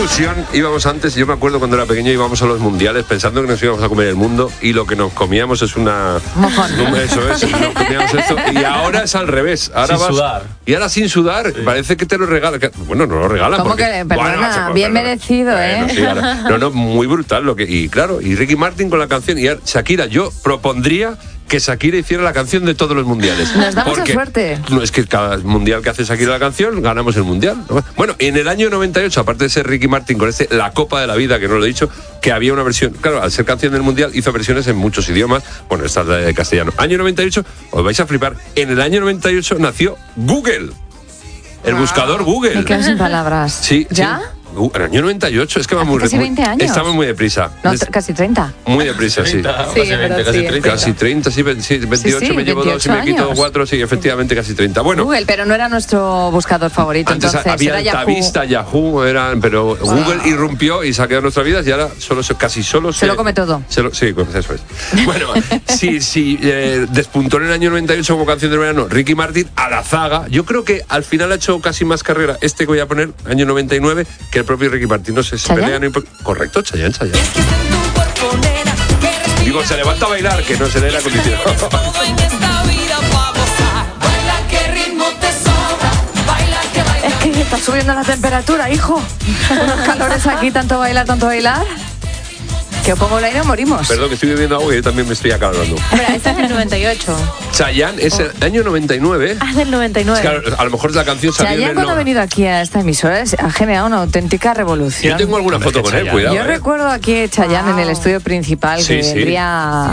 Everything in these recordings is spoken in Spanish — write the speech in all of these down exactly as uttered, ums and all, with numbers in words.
ilusión íbamos antes. Yo me acuerdo cuando era pequeño íbamos a los mundiales pensando que nos íbamos a comer el mundo y lo que nos comíamos es una... Mojón. Eso es, nos comíamos esto. Y ahora es al revés. Ahora sin vas, sudar. Y ahora sin sudar. Sí. Parece que te lo regalan. Bueno, no lo regalan. ¿Cómo porque, que? Perdona, bueno, bien perdona. merecido, Bueno, ¿eh? sí, ahora, no, no, muy brutal. Lo que, y claro, y Ricky Martin con la canción. Y Shakira, yo propondría que Shakira hiciera la canción de todos los mundiales. Nos da mucha Porque, suerte. No, es que cada mundial que hace Shakira la canción, ganamos el mundial. Bueno, en el año noventa y ocho, aparte de ser Ricky Martin con este La Copa de la Vida, que no lo he dicho, que había una versión, claro, al ser canción del mundial, hizo versiones en muchos idiomas. Bueno, esta es la de castellano. Año noventa y ocho, os vais a flipar. En el año noventa y ocho nació Google. El wow. buscador Google. Me quedo sin palabras. Sí, ¿Ya? Sí. Uh, en el año noventa y ocho, es que va muy... Casi veinte años. Estamos muy deprisa. No, t- casi treinta. Muy deprisa, sí. treinta, Sí, casi veinte, casi sí, treinta. Casi treinta, sí, veintiocho, sí, sí, me llevo dos y me quito años. cuatro, sí, efectivamente casi treinta. Bueno, Google, pero no era nuestro buscador favorito. antes entonces había era Altavista, Yahoo, Yahoo eran, pero wow. Google irrumpió y saqueó nuestras vidas y ahora solo, casi solo se, se... lo come todo. Se lo, sí, eso es. Bueno, sí, sí, eh, despuntó en el año noventa y ocho como canción del verano Ricky Martin a la zaga. Yo creo que al final ha hecho casi más carrera este que voy a poner, año noventa y nueve, que el propio Ricky Martin. No sé, se pelean... Correcto, Chayanne, Chayanne. Es que cuerpo, nena, que digo, se levanta a bailar, que no se le da acondicionado. Es que está subiendo la temperatura, hijo. Unos calores aquí, tanto bailar, tanto bailar. Que pongo el aire, morimos. Perdón, que estoy bebiendo agua y yo también me estoy acalorando. Pero ese es del noventa y ocho. Chayanne es el año noventa y nueve. Ah, es del noventa y nueve. Es que a lo mejor la canción salió Chayanne en el cuando no... ha venido aquí a esta emisora ha generado una auténtica revolución. Yo tengo alguna foto con él, cuidado. Yo eh. recuerdo aquí Chayanne wow. en el estudio principal sí, que sí. vendría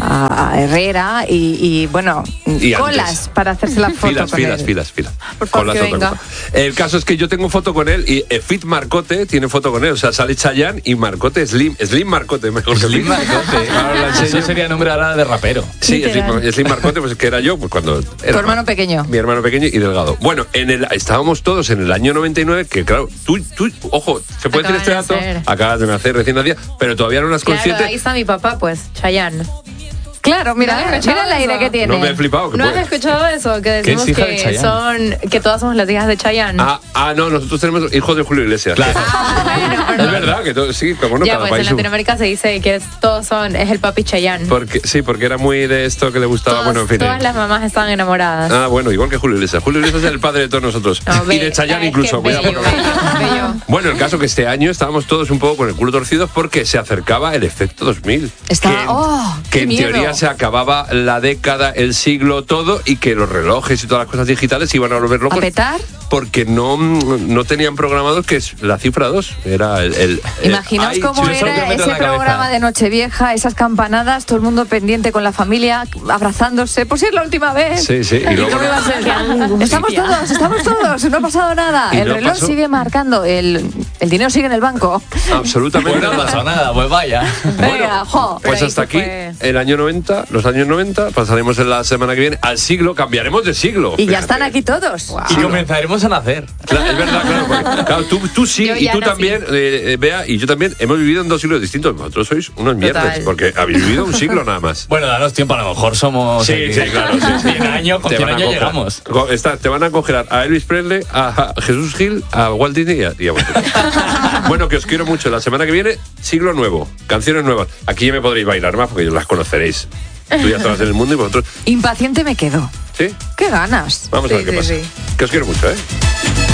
a, a Herrera y, y bueno, y colas antes. Para hacerse la foto filas, con filas, él. Filas, filas, Por favor, que venga. El caso es que yo tengo foto con él y eh, Fit Marcote tiene foto con él. O sea, sale Chayanne y Marcote Slim. Slim Marcote, mejor que Slim Marcote. Ahora eso sería nombre ahora de rapero. Sí, Slim, Slim Marcote, pues que era yo, pues cuando era tu hermano pequeño. Mi hermano pequeño y delgado. Bueno, en el estábamos todos en el año noventa y nueve, que claro, tú, tú ojo, ¿se puede Acabas decir este dato? nacer. Acabas de nacer, recién nacida, pero todavía no eras Claro, consciente. ahí está mi papá, pues, Chayanne. Claro, mira, ¿No has mira escuchado el aire eso? que tiene. No me he flipado. Que ¿No has puede... escuchado eso? Que decimos hija de que Chayanne? son que todas somos las hijas de Chayanne. Ah, ah, no, nosotros tenemos hijos de Julio Iglesias. Claro. Ah, bueno, pero Es verdad que todo, sí, como no, ya, cada pues país. en Latinoamérica se dice que es, todos son, es el papi Chayanne. Porque, sí, porque era muy de esto que le gustaba, Todos- bueno, en fin. todas las mamás estaban enamoradas. Ah, bueno, igual que Julio Iglesias. Julio Iglesias es el padre de todos nosotros. No, y ve- de Chayanne es incluso. que Cuidado, bello, porque- bello, bello. Bueno, el caso que este año estábamos todos un poco con el culo torcidos porque se acercaba el efecto dos mil. Está- que, ¡oh, que qué en miedo! teoría se acababa la década, el siglo, todo, y que los relojes y todas las cosas digitales iban a volver locos. ¿A petar? Porque no, no tenían programados que es la cifra dos. Era el... el Imaginaos el- cómo Ay, solo era te meto ese en la cabeza. programa de Nochevieja, esas campanadas, todo el mundo pendiente con la familia, abrazándose, por si es la última vez. Sí, sí, y ¿Y luego- cómo iba a ser? Estamos todos, estamos todos, no ha pasado nada. Y El no reloj pasó. sigue marcando, el, el dinero sigue en el banco. Absolutamente Pues no nada. pasó nada, pues vaya. Venga, jo. Pues Pero hasta ahí aquí, se fue. el año noventa, los años noventa, pasaremos en la semana que viene al siglo, cambiaremos de siglo. Y ya Fíjate. están aquí todos. Y comenzaremos a nacer. Claro, es verdad, claro. Porque, claro, tú, tú sí, Yo y ya tú nací. también, eh, eh, Bea, y yo también, hemos vivido en dos siglos distintos. Vosotros sois unos mierdas, Total. porque habéis vivido un siglo nada más. Bueno, danos tiempo, a lo mejor somos... Sí, eh, sí, claro, sí, sí. cien años, con Te cien van a años congelar. llegamos. Co- está- te van a congelar a Elvis Presley, a, a Jesús Gil, a Walt Disney y a, y a vosotros. Bueno, que os quiero mucho. La semana que viene, siglo nuevo, canciones nuevas. Aquí ya me podréis bailar más porque las conoceréis. Tú ya estabas en el mundo y vosotros... Impaciente me quedo. ¿Sí? ¿Qué ganas? Vamos a ver Sí, qué sí, pasa. sí. Que os quiero mucho, ¿eh?